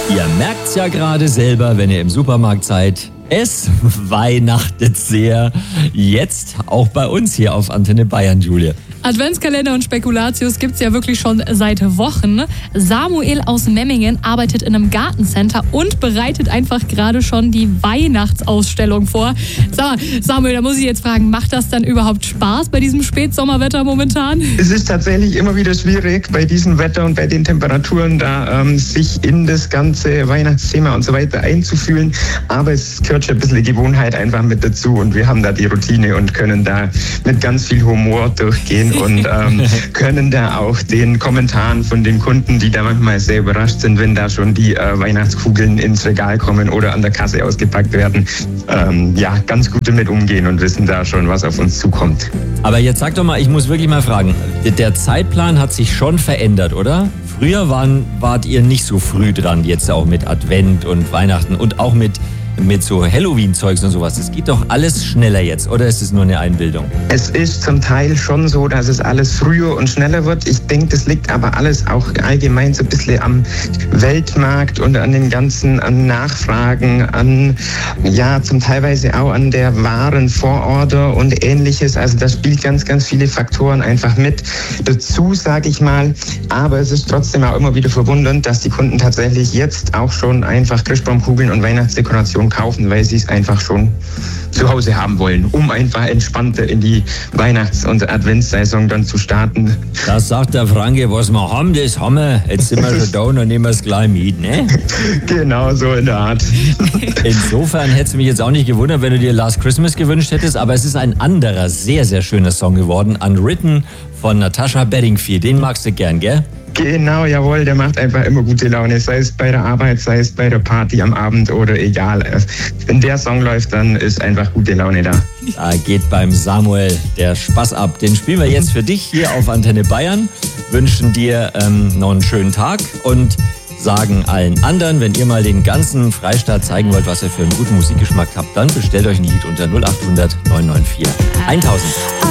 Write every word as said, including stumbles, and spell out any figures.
Ihr merkt's ja gerade selber, wenn ihr im Supermarkt seid. Es weihnachtet sehr. Jetzt auch bei uns hier auf Antenne Bayern, Julia. Adventskalender und Spekulatius gibt's ja wirklich schon seit Wochen. Samuel aus Memmingen arbeitet in einem Gartencenter und bereitet einfach gerade schon die Weihnachtsausstellung vor. Sag mal, Samuel, da muss ich jetzt fragen, macht das dann überhaupt Spaß bei diesem Spätsommerwetter momentan? Es ist tatsächlich immer wieder schwierig, bei diesem Wetter und bei den Temperaturen da ähm, sich in das ganze Weihnachtsthema und so weiter einzufühlen. Aber es gehört schon ein bisschen Gewohnheit einfach mit dazu und wir haben da die Routine und können da mit ganz viel Humor durchgehen und ähm, können da auch den Kommentaren von den Kunden, die da manchmal sehr überrascht sind, wenn da schon die äh, Weihnachtskugeln ins Regal kommen oder an der Kasse ausgepackt werden, ähm, ja, ganz gut damit umgehen und wissen da schon, was auf uns zukommt. Aber jetzt sag doch mal, ich muss wirklich mal fragen, der Zeitplan hat sich schon verändert, oder? Früher waren, wart ihr nicht so früh dran, jetzt auch mit Advent und Weihnachten und auch mit mit so Halloween-Zeugs und sowas. Es geht doch alles schneller jetzt, oder ist es nur eine Einbildung? Es ist zum Teil schon so, dass es alles früher und schneller wird. Ich denke, das liegt aber alles auch allgemein so ein bisschen am Weltmarkt und an den ganzen an Nachfragen, an, ja, zum Teilweise auch an der Warenvororder und Ähnliches. Also da spielt ganz, ganz viele Faktoren einfach mit dazu, sage ich mal. Aber es ist trotzdem auch immer wieder verwundernd, dass die Kunden tatsächlich jetzt auch schon einfach Christbaumkugeln und Weihnachtsdekorationen kaufen, weil sie es einfach schon zu Hause haben wollen, um einfach entspannter in die Weihnachts- und Adventssaison dann zu starten. Das sagt der Franke, was wir haben, das haben wir. Jetzt sind wir schon da und dann nehmen wir es gleich mit, ne? Genau, so in der Art. Insofern hätte es mich jetzt auch nicht gewundert, wenn du dir Last Christmas gewünscht hättest, aber es ist ein anderer, sehr, sehr schöner Song geworden, Unwritten von Natasha Bedingfield. Den magst du gern, gell? Genau, jawohl, der macht einfach immer gute Laune, sei es bei der Arbeit, sei es bei der Party am Abend oder egal. Wenn der Song läuft, dann ist einfach gute Laune da. Da geht beim Samuel der Spaß ab. Den spielen wir jetzt für dich hier auf Antenne Bayern, wünschen dir ähm, noch einen schönen Tag und sagen allen anderen, wenn ihr mal den ganzen Freistaat zeigen wollt, was ihr für einen guten Musikgeschmack habt, dann bestellt euch ein Lied unter null acht hundert neun neun vier tausend.